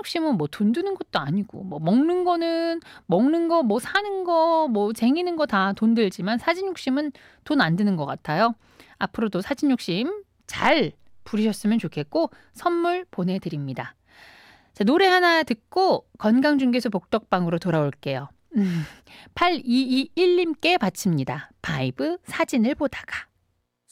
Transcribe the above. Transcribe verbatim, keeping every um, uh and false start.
욕심은 뭐 돈 드는 것도 아니고 뭐 먹는 거는 먹는 거 뭐 사는 거 뭐 쟁이는 거 다 돈 들지만 사진 욕심은 돈 안 드는 것 같아요. 앞으로도 사진 욕심 잘 부리셨으면 좋겠고 선물 보내드립니다. 자, 노래 하나 듣고 건강중개소 복덕방으로 돌아올게요. 음, 팔이이일 님께 바칩니다. 바이브 사진을 보다가.